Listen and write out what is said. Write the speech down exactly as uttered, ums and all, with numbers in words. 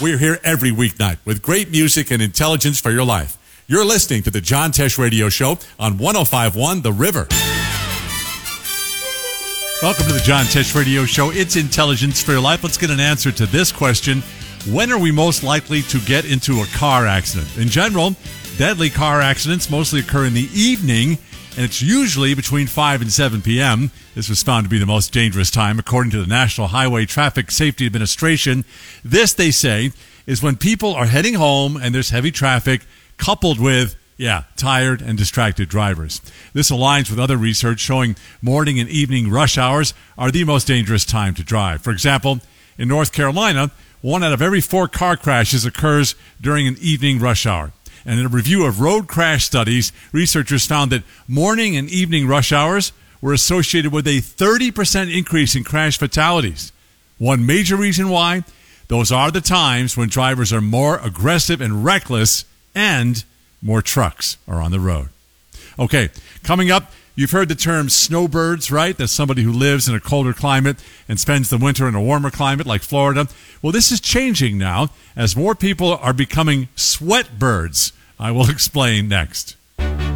We're here every weeknight with great music and intelligence for your life. You're listening to the John Tesh Radio Show on one oh five point one The River. Welcome to the John Tesh Radio Show. It's intelligence for your life. Let's get an answer to this question. When are we most likely to get into a car accident? In general, deadly car accidents mostly occur in the evening, and it's usually between five and seven p.m. This was found to be the most dangerous time, according to the National Highway Traffic Safety Administration. This, they say, is when people are heading home and there's heavy traffic, coupled with, yeah, tired and distracted drivers. This aligns with other research showing morning and evening rush hours are the most dangerous time to drive. For example, in North Carolina, one out of every four car crashes occurs during an evening rush hour. And in a review of road crash studies, researchers found that morning and evening rush hours were associated with a thirty percent increase in crash fatalities. One major reason why? Those are the times when drivers are more aggressive and reckless and more trucks are on the road. Okay, coming up, you've heard the term snowbirds, right? That's somebody who lives in a colder climate and spends the winter in a warmer climate like Florida. Well, this is changing now as more people are becoming sweatbirds. I will explain next.